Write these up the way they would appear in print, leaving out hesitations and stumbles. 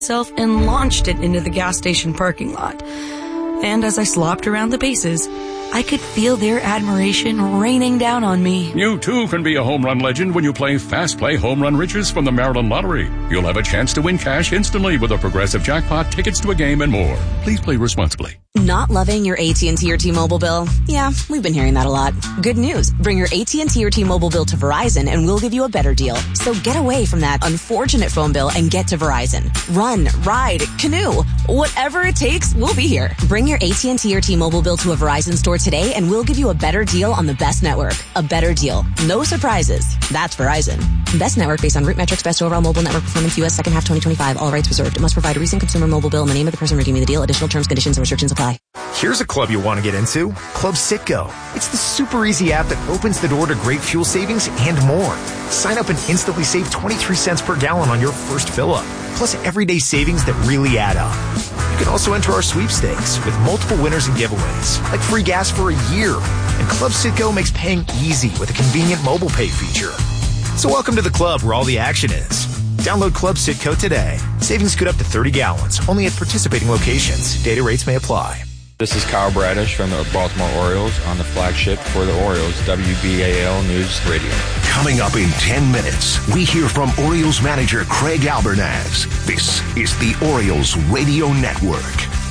myself and launched it into the gas station parking lot. And as I slopped around the bases, I could feel their admiration raining down on me. You too can be a home run legend when you play Fast Play Home Run Riches from the Maryland Lottery. You'll have a chance to win cash instantly with a progressive jackpot, tickets to a game, and more. Please play responsibly. Not loving your AT&T or T-Mobile bill? Yeah, we've been hearing that a lot. Good news. Bring your AT&T or T-Mobile bill to Verizon and we'll give you a better deal. So get away from that unfortunate phone bill and get to Verizon. Run, ride, canoe. Whatever it takes, we'll be here. Bring your AT&T or T-Mobile bill to a Verizon store today and we'll give you a better deal on the best network. A better deal. No surprises. That's Verizon. Best network based on root metrics, best overall mobile network performance, U.S. second half 2025. All rights reserved. Must provide a recent consumer mobile bill and the name of the person redeeming the deal. Additional terms, conditions, and restrictions apply. Here's a club you want to get into. Club Citgo. It's the super easy app that opens the door to great fuel savings and more. Sign up and instantly save 23 cents per gallon on your first fill-up. Plus everyday savings that really add up. You can also enter our sweepstakes with multiple winners and giveaways, like free gas for a year. And Club Citgo makes paying easy with a convenient mobile pay feature. So welcome to the club where all the action is. Download Club Citgo today. Savings good up to 30 gallons, only at participating locations. Data rates may apply. This is Kyle Bradish from the Baltimore Orioles on the flagship for the Orioles, WBAL News Radio. Coming up in 10 minutes, we hear from Orioles manager Craig Albernaz. This is the Orioles Radio Network.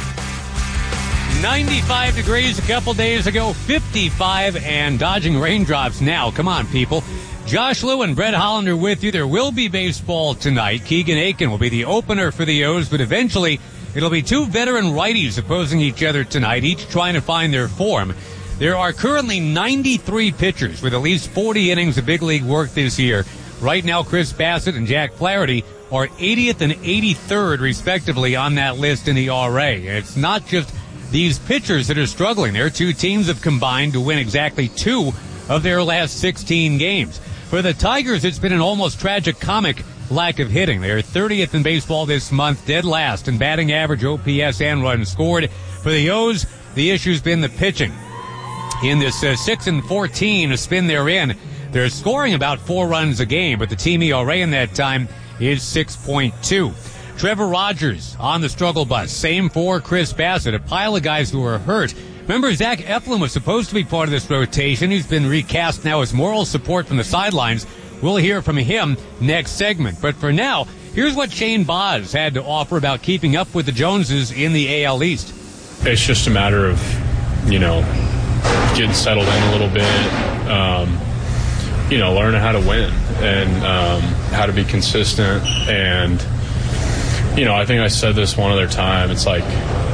95 degrees a couple days ago, 55 and dodging raindrops now. Come on, people. Josh Lew and Brett Hollander with you. There will be baseball tonight. Keegan Aiken will be the opener for the O's, but eventually it'll be two veteran righties opposing each other tonight, each trying to find their form. There are currently 93 pitchers with at least 40 innings of big league work this year. Right now, Chris Bassett and Jack Flaherty are 80th and 83rd, respectively, on that list in the ERA. It's not just these pitchers that are struggling. Their two teams have combined to win exactly 2 of their last 16 games. For the Tigers, it's been an almost tragic-comic lack of hitting. They're 30th in baseball this month, dead last in batting average, OPS, and runs scored. For the O's, the issue's been the pitching. In this 6-14 spin they're in, they're scoring about 4 runs a game, but the team ERA in that time is 6.2. Trevor Rogers on the struggle bus. Same for Chris Bassett, a pile of guys who are hurt. Remember, Zach Eflin was supposed to be part of this rotation. He's been recast now as moral support from the sidelines. We'll hear from him next segment. But for now, here's what Shane Baz had to offer about keeping up with the Joneses in the AL East. It's just a matter of, getting settled in a little bit, learning how to win and how to be consistent. And, I think I said this one other time. It's like,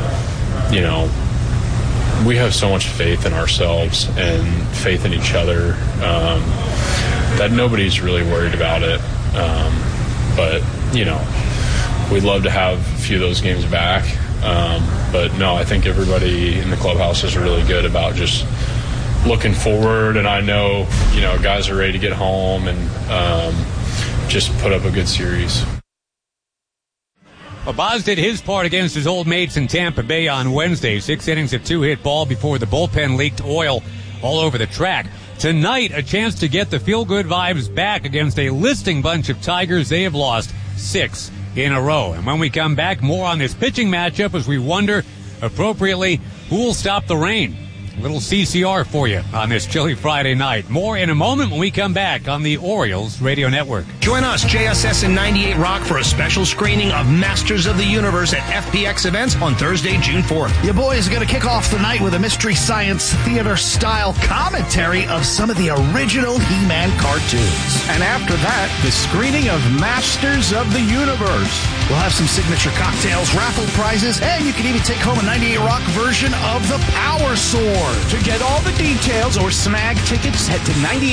we have so much faith in ourselves and faith in each other that nobody's really worried about it. But, we'd love to have a few of those games back. But, no, I think everybody in the clubhouse is really good about just looking forward. And I know, guys are ready to get home and just put up a good series. Well, Baz did his part against his old mates in Tampa Bay on Wednesday. 6 innings of 2-hit ball before the bullpen leaked oil all over the track. Tonight, a chance to get the feel-good vibes back against a listing bunch of Tigers. They have lost 6 in a row. And when we come back, more on this pitching matchup as we wonder, appropriately, who will stop the rain. A little CCR for you on this chilly Friday night. More in a moment when we come back on the Orioles Radio Network. Join us, JSS and 98 Rock, for a special screening of Masters of the Universe at FPX Events on Thursday, June 4th. Your boys are going to kick off the night with a Mystery Science Theater-style commentary of some of the original He-Man cartoons. And after that, the screening of Masters of the Universe. We'll have some signature cocktails, raffle prizes, and you can even take home a 98 Rock version of the Power Sword. To get all the details or snag tickets, head to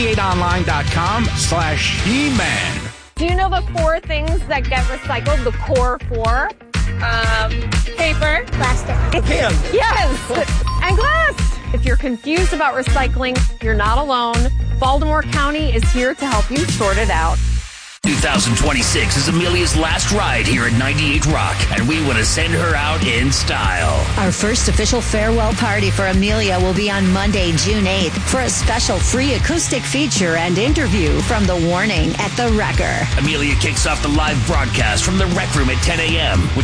98online.com/He-Man. Do you know the 4 things that get recycled? The core 4? Paper. Plastic. Pen. Yes! And glass! If you're confused about recycling, you're not alone. Baltimore County is here to help you sort it out. 2026 is Amelia's last ride here at 98 Rock, and we want to send her out in style. Our first official farewell party for Amelia will be on Monday, June 8th, for a special free acoustic feature and interview from The Warning at the Wrecker. Amelia kicks off the live broadcast from the Rec Room at 10 a.m.